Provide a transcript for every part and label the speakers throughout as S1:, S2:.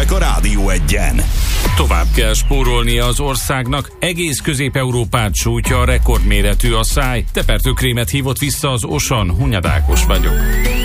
S1: hírek a Rádió Egyen.
S2: Tovább kell spórolnia az országnak, egész Közép-Európát sújtja a rekordméretű asszály. Tepertőkrémet hívott vissza az Osan, Hunyad Ákos vagyok.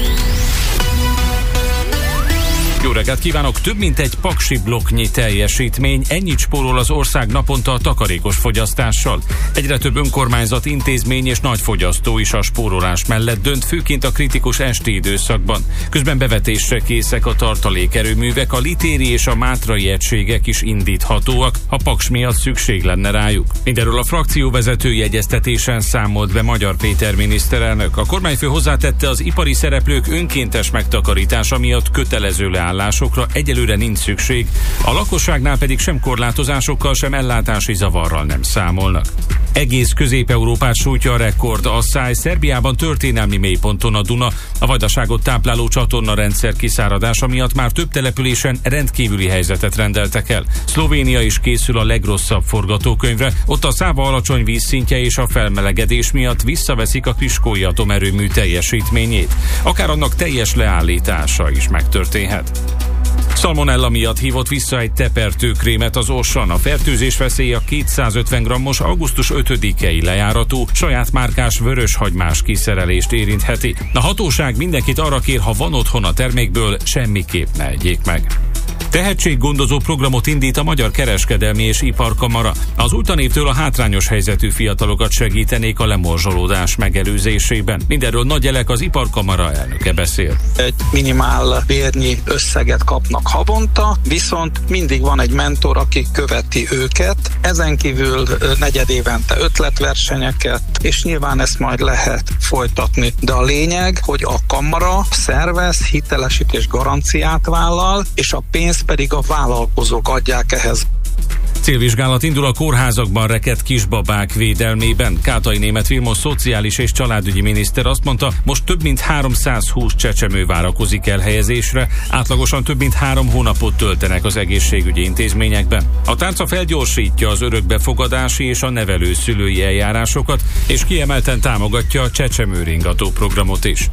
S2: Jó reggelt kívánok! Több mint egy paksi blokknyi teljesítmény, ennyit spórol az ország naponta a takarékos fogyasztással. Egyre több önkormányzat, intézmény és nagy fogyasztó is a spórolás mellett dönt, főként a kritikus esti időszakban. Közben bevetésre készek a tartalékerőművek, a litéri és a mátrai egységek is indíthatóak, ha paks miatt szükség lenne rájuk. Mindenről a frakcióvezetői egyeztetésen számolt be Magyar Péter miniszterelnök. A kormányfő hozzátette, az ipari szereplők önkéntes megtakarítása miatt kötelező leállásokra egyelőre nincs szükség, a lakosságnál pedig sem korlátozásokkal, sem ellátási zavarral nem számolnak. Egész Közép-Európát sújtja a rekord asszály, Szerbiában történelmi mélyponton a Duna, a vajdaságot tápláló csatornarendszer kiszáradása miatt már több településen rendkívüli helyzetet rendeltek el. Szlovénia is készül a legrosszabb forgatókönyvre, ott a Száva alacsony vízszintje és a felmelegedés miatt visszaveszik a Kriskói atomerőmű teljesítményét. Akár annak teljes leállítása is megtörténhet. Szalmonella miatt hívott vissza egy tepertőkrémet az Osan. A fertőzés veszélye a 250 g-os augusztus 5-i lejáratú, saját márkás vöröshagymás kiszerelést érintheti. A hatóság mindenkit arra kér, ha van otthon a termékből, semmiképp ne egyék meg. Tehetséggondozó programot indít a Magyar Kereskedelmi és Iparkamara. Az új tanévtől a hátrányos helyzetű fiatalokat segítenék a lemorzsolódás megelőzésében. Mindenről Nagy Elek, az Iparkamara elnöke beszél.
S3: Egy minimál bérnyi összeget kapnak havonta, viszont mindig van egy mentor, aki követi őket. Ezen kívül negyedévente ötletversenyeket, és nyilván ezt majd lehet folytatni. De a lényeg, hogy a kamara szervez, hitelesítés garanciát vállal, és a pénzt pedig a vállalkozók adják ehhez.
S2: Célvizsgálat indul a kórházakban rekedt kisbabák védelmében. Kátai Németh Vilmos szociális és családügyi miniszter azt mondta, most több mint 320 csecsemő várakozik elhelyezésre, átlagosan több mint 3 hónapot töltenek az egészségügyi intézményekben. A tárca felgyorsítja az örökbefogadási és a nevelőszülői eljárásokat, és kiemelten támogatja a csecsemőringató programot is.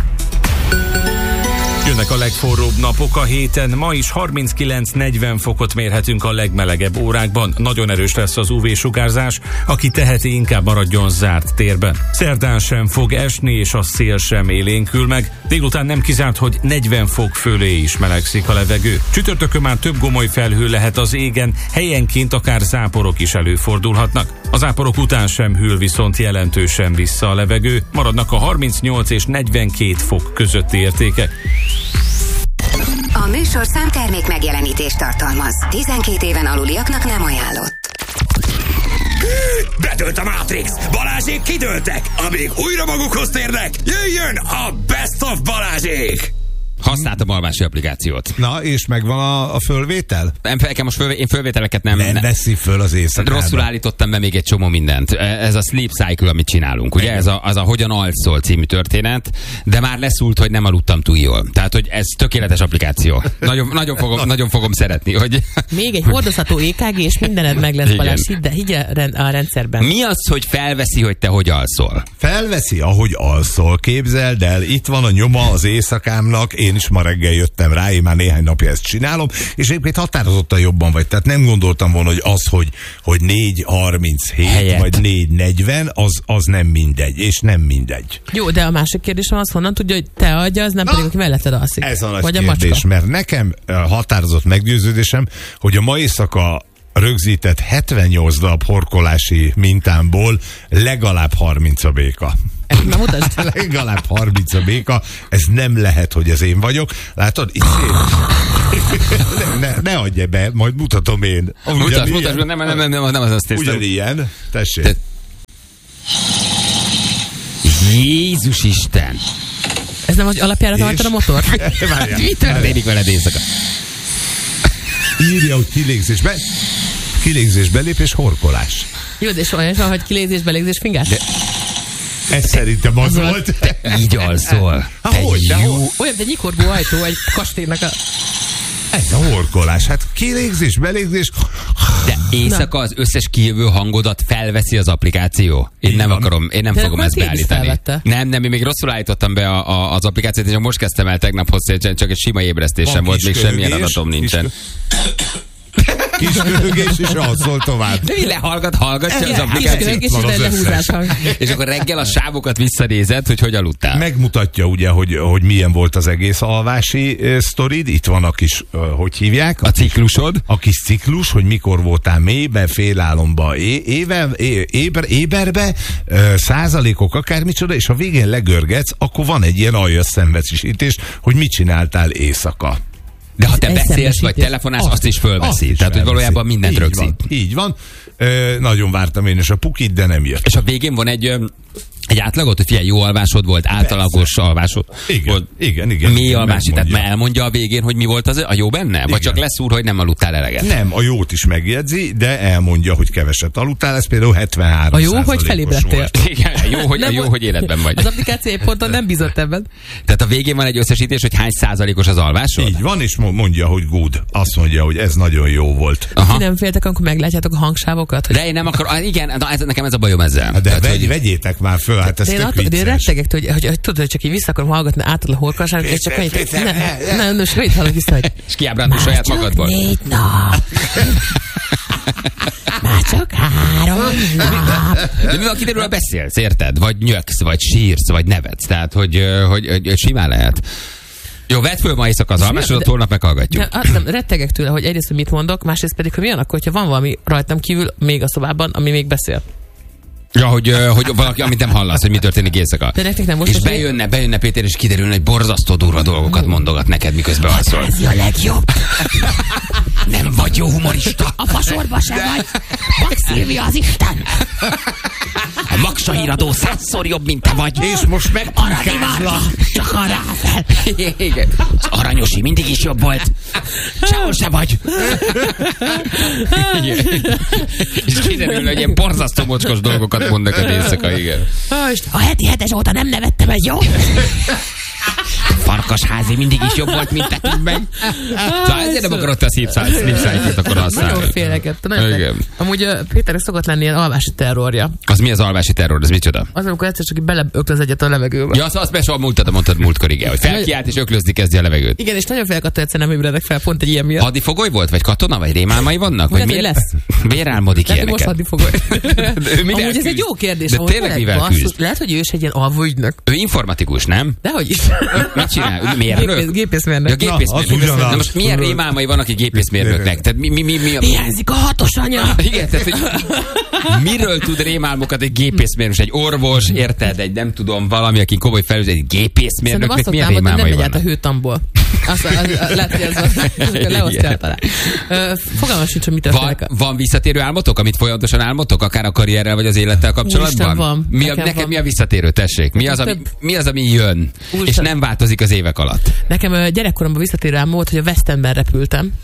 S2: Jönnek a legforróbb napok a héten, ma is 39-40 fokot mérhetünk a legmelegebb órákban. Nagyon erős lesz az UV-sugárzás, aki teheti, inkább maradjon zárt térben. Szerdán sem fog esni, és a szél sem élénkül meg. Délután nem kizárt, hogy 40 fok fölé is melegszik a levegő. Csütörtökön már több gomoly felhő lehet az égen, helyenként akár záporok is előfordulhatnak. A záporok után sem hűl viszont jelentősen vissza a levegő, maradnak a 38 és 42 fok közötti értékek.
S4: A műsorszám termék megjelenítést tartalmaz. 12 éven aluliaknak nem ajánlott.
S1: Bedőlt a Matrix! Balázsék kidőltek! Amíg újra magukhoz térnek, jöjjön a Best of Balázsék!
S5: Használtam alvási applikációt.
S6: Na, és megvan a fölvétel?
S5: Én fölvételeket nem
S6: veszi föl az éjszakában.
S5: Rosszul állítottam be még egy csomó mindent. Ez a sleep cycle, amit csinálunk, ugye? Ez a Hogyan alszol című történet, de már leszúlt, hogy nem aludtam túl jól. Tehát, hogy ez tökéletes applikáció. Nagyon fogom szeretni, hogy...
S7: Még egy hordozható EKG, és mindened meg lesz, Balázs, hidd a rendszerben.
S5: Mi az, hogy felveszi, hogy te hogy alszol?
S6: Felveszi, ahogy alszol. Képzeld el, itt van a nyoma az éjszakámnak, én is ma reggel jöttem rá, én már néhány napja ezt csinálom, és egyébként határozottan jobban vagy. Tehát nem gondoltam volna, hogy az, hogy 4:37 vagy 4:40, az nem mindegy, és nem mindegy.
S7: Jó, de a másik kérdésem az, honnan tudja, hogy te adja, az nem pedig, aki melletted alszik.
S6: Ez a nagy
S7: vagy
S6: kérdés,
S7: a macska.
S6: mert nekem határozott meggyőződésem, hogy a ma éjszaka rögzített 78 darab horkolási mintámból legalább 30 a béka.
S7: Na mutasd.
S6: Legalább 30 a béka, ez nem lehet, hogy ez én vagyok. Látod? Itt ne adj be, majd mutatom én.
S5: Mutasd, nem az azt tésztem.
S6: Ugyanilyen, tessék.
S5: Jézus Isten!
S7: Ez nem az alapjáraton hagytad a motor?
S5: Mi történik veled éjszaka?
S6: Írja, hogy kilégzés, belépés, horkolás.
S7: Jó, de és olyan, hogy kilégzés, belégzés, fingás?
S6: Ez szerintem az volt.
S5: Te így alszol.
S7: Olyan, de nyikorgó ajtó egy kastélynak a...
S6: Ez a horkolás. Hát kilégzés, belégzés.
S5: éjszaka az összes kijövő hangodat felveszi az applikáció. Én nem fogom ezt beállítani. Nem, én még rosszul állítottam be az applikációt, és most kezdtem el tegnap hozzá, csak egy sima ébresztésem volt, még semmilyen adatom nincsen.
S6: Kis kölgés, és alszol tovább.
S5: De mi hallgatja az applikációt. És akkor reggel a sávokat visszanézed, hogy aludtál.
S6: Megmutatja ugye, hogy milyen volt az egész alvási sztorid. Itt van a kis, hogy hívják?
S5: A ciklusod.
S6: A kis ciklus, hogy mikor voltál mélybe, félálomba, éberbe, százalékok, akármicsoda, és a végén legörgetsz, akkor van egy ilyen aljas szenvedésítés, hogy mit csináltál éjszaka.
S5: De ha te beszélsz, vagy telefonálsz, azt is fölveszi. Tehát, hogy valójában mindent rögzít.
S6: Így van. Nagyon vártam én is a pukit, de nem jött.
S5: És a végén van egy átlagot, hogy figyelj, jó alvásod volt, általagos alvásod volt.
S6: Igen.
S5: Mély alvási, tehát elmondja a végén, hogy mi volt a jó benne? Vagy igen. Csak leszúr, hogy nem aludtál eleget?
S6: Nem, a jót is megjegyzi, de elmondja, hogy keveset aludtál, ez például 73%.
S7: A jó, hogy felébredtél.
S5: Igen, jó, hogy életben vagy.
S7: Az applikáció ponton nem bízott ebben.
S5: Tehát a végén van egy összesítés, hogy hány százalékos az alvásod?
S6: Így van, és mondja, hogy good. Azt mondja, hogy ez nagyon jó volt.
S7: Ti nem féltek, amikor meglátjátok a hangsávokat?
S5: De én nem akar, igen, nekem ez a bajom ezzel.
S6: De vegyétek már föl, hát ez tök vicces.
S7: Én rettegek, hogy tudod, hogy csak így vissza akarom hallgatni átad a horkolságot, és csak annyit, nem, így hallok vissza, hogy
S5: és kiábrándul saját magadból.
S7: 4 nap. Már csak 3 nap.
S5: De mivel kiderül, beszélsz, érted? Vagy nyöksz, vagy sírsz, vagy nevetsz. Tehát, hogy simán lehet. Jó, vedd föl ma éjszaka az almásodat, holnap meghallgatjuk.
S7: Rettegek tőle, hogy egyrészt, hogy mit mondok, másrészt pedig, hogy mi akkor, hogyha van valami rajtam kívül még a szobában, ami még beszél.
S5: Ja, hogy valaki, amit nem hallasz, hogy mi történik éjszaka.
S7: De nektek nem most
S5: és bejönne Péter, és kiderülne, hogy borzasztó durva dolgokat mondogat neked, miközben alszol.
S7: Ez a legjobb.
S5: Nem vagy jó humorista.
S7: A fasorba sem vagy. Bak Szilvia az Isten.
S5: A Maksa híradó 100-szor jobb, mint te vagy.
S6: És most megpukázlak.
S7: Csak arra fel.
S5: Igen. Az Aranyosi mindig is jobb volt. Sehol se vagy. És kiderül, hogy ilyen borzasztó mocskos dolgokat mond neked éjszaka, igen.
S7: A heti 7-es óta nem nevettem, ez jó?
S5: Farkasházi mindig is jobb volt, mint te meg. Szóval ezért nem akarod te a szívszájkét akkor használni.
S7: Nagyon félregettem. Amúgy Péternek szokott lenni ilyen alvási terrorja.
S5: Az mi az alvási terror? Ez micsoda?
S7: Az, amikor egyszer csak beleöklöz egyet a levegőbe.
S5: Ja, azt be mondtad múltkor, igen, hogy felkiált és öklözni kezdi a levegőt.
S7: Igen, és nagyon félek, hogy egyszer nem ébredek fel, pont egy ilyen miatt.
S5: Hadifogoly volt, vagy katona, vagy rémálmai vannak? Vagy miért álmodik ilyeneket?
S7: Most hadifogoly. Amúgy ez egy jó kérdés.
S5: De tényleg mivel küzd?
S7: Lehet, hogy ő is egy ilyen alvóügynök.
S5: Ő informatikus, nem?
S7: Dehogy is.
S5: Mit csinál? Mérnök?
S7: Gépészmérnök.
S5: Ja, gépészmérnök. Na most milyen rémálmai van, aki gépészmérnöknek? Tehát mi
S7: hiányzik a 6-os anya.
S5: Igen, tehát hogy miről tud rémálmokat egy gépészmérnök, egy orvos, érted? Egy nem tudom, valami, aki komoly felügy, egy gépészmérnöknek milyen rémálmai vannak?
S7: Nem megy át a hőtamból. Lehet, hogy ez leosztja talán. Fogalmam sincs, hogy mit történik.
S5: Van visszatérő álmotok, amit folyamatosan álmodtok, akár a karrierrel vagy az élettel kapcsolatban?
S7: Van.
S5: Nekem mi a visszatérő, tessék? Mi az, ami jön, és nem változik az évek alatt?
S7: Nekem gyerekkoromban visszatérő álmom volt, hogy a West Endben repültem.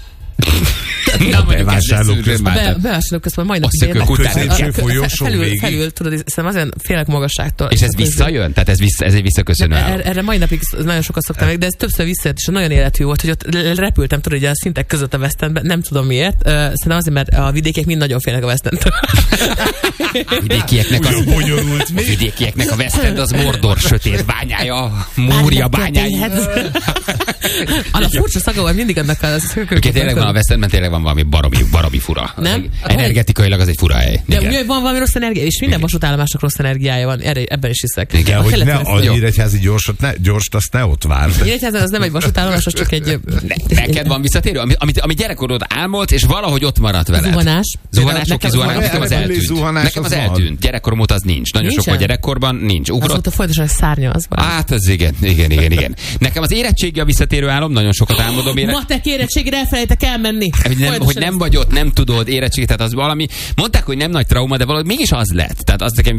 S7: Bevásárlóközpontban majdnem felül, tudod, hiszem azért félek magasságtól.
S5: És ez visszajön? Tehát ez egy visszaköszönő álom?
S7: Erre mai napig nagyon sokat szoktam meg, de ez többször visszajött, és nagyon életű volt, hogy ott repültem, tudod, a szintek között a West Endben, nem tudom miért. Szerintem azért, mert a vidékiek mind nagyon félnek a West Endtől.
S5: Vidékieknek a West End az Mordor sötét bányája, Múria bányája.
S7: A furcsa szaga volt mindig annak az
S5: tényleg van a West Endben, tényleg van valami baromi fura.
S7: Nem?
S5: Energetikailag az egy fura hely.
S7: De ugye van valami rossz energia, és minden vasútállomásnak rossz energiája van, ebben is hiszek.
S6: Igen, hogy ne a Nyíregyházi gyors, azt ne ott várd.
S7: Nyíregyházan az nem egy vasútállomás, az csak egy...
S5: Neked van visszatérő? Ami gyerekkorod álmodt, és valahogy ott maradt veled.
S7: Zuhanás.
S5: Nekem az eltűnt. Nekem az eltűnt. Gyerekkorom óta az nincs. Nagyon sok volt gyerekkorban, nincs.
S7: Azóta folyamatosan egy szárnya az van.
S5: Hát az igen. Nekem az érettségi a visszatérő álom, nagyon sokat álmodom
S7: matek érettségre elfelejtek elmenni.
S5: Hogy nem vagy ott, nem tudod érettségi, tehát az valami. Mondták, hogy nem nagy trauma, de valahogy mégis az lett. Tehát az nekem